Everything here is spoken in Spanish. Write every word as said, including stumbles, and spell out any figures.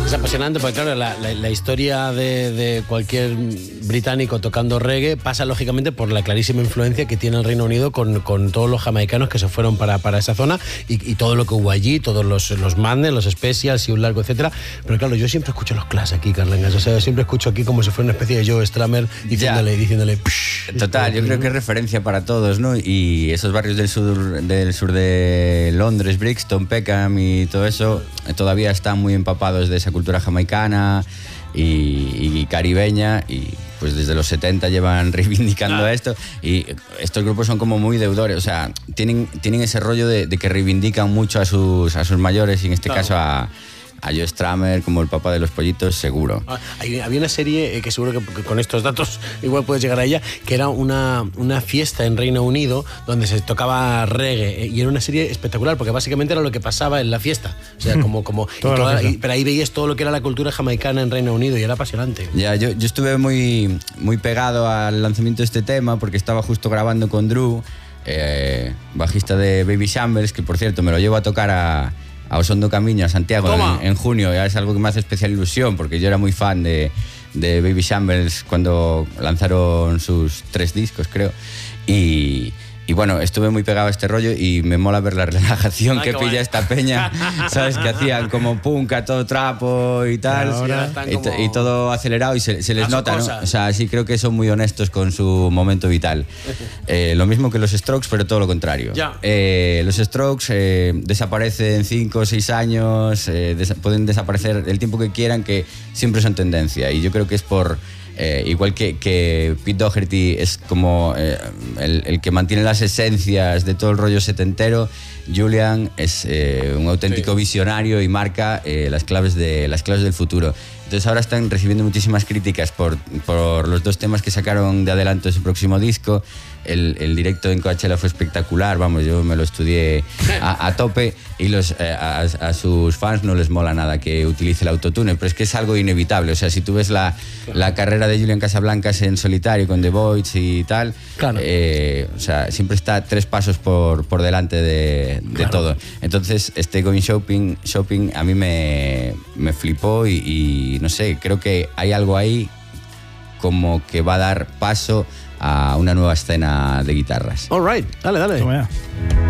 Es apasionante porque, claro, la, la, la historia de, de cualquier británico tocando reggae pasa, lógicamente, por la clarísima influencia que tiene el Reino Unido con, con todos los jamaicanos que se fueron para, para esa zona y, y todo lo que hubo allí, todos los, los Madness, los Specials y un largo, etcétera. Pero, claro, yo siempre escucho los Clash aquí, Carlangas. O sea, yo siempre escucho aquí como si fuera una especie de Joe Strummer diciéndole, ya. diciéndole psh, Total, yo creo que es referencia para todos, ¿no? Y esos barrios del sur, del sur de Londres, Brixton, Peckham y todo eso, todavía están muy empapados de esa cultura jamaicana y, y caribeña, y pues desde los setenta llevan reivindicando ah. esto, y estos grupos son como muy deudores, o sea, tienen, tienen ese rollo de, de que reivindican mucho a sus, a sus mayores, y en este claro. caso a... a Joe Strummer como el papá de los pollitos, seguro. Ah, había una serie eh, que seguro que, que con estos datos igual puedes llegar a ella, que era una, una fiesta en Reino Unido donde se tocaba reggae, eh, y era una serie espectacular porque básicamente era lo que pasaba en la fiesta. O sea, como... como y toda, y, pero ahí veías todo lo que era la cultura jamaicana en Reino Unido y era apasionante. Ya, yo, yo estuve muy, muy pegado al lanzamiento de este tema porque estaba justo grabando con Drew, eh, bajista de Baby Shambles, que por cierto me lo llevo a tocar a... a Osondo Camiño, a Santiago, en, en junio. Ya es algo que me hace especial ilusión porque yo era muy fan de, de Baby Shambles cuando lanzaron sus tres discos, creo. Y, y bueno, estuve muy pegado a este rollo y me mola ver la relajación ah, que pilla bueno. esta peña, ¿sabes? Que hacían como punk a todo trapo y tal, y, como... y todo acelerado y se, se les nota, ¿no? O sea, sí creo que son muy honestos con su momento vital. Eh, lo mismo que los Strokes, pero todo lo contrario. Eh, los Strokes eh, desaparecen cinco o seis años, eh, des- pueden desaparecer el tiempo que quieran, que siempre son tendencia. Y yo creo que es por... Eh, igual que, que Pete Doherty es como eh, el, el que mantiene las esencias de todo el rollo setentero, Julian es eh, un auténtico sí. visionario y marca eh, las claves de, las claves del futuro. Entonces ahora están recibiendo muchísimas críticas por, por los dos temas que sacaron de adelanto de su próximo disco. El, el directo en Coachella fue espectacular, vamos, yo me lo estudié a, a tope, y los, eh, a, a sus fans no les mola nada que utilice el autotune, pero es que es algo inevitable. O sea, si tú ves la, la carrera de Julian Casablancas en solitario con The Voids y tal, claro. eh, o sea, siempre está tres pasos por, por delante de, de claro. todo. Entonces, este Going Shopping, shopping a mí me, me flipó y, y no sé, creo que hay algo ahí como que va a dar paso a una nueva escena de guitarras. All right, dale, dale.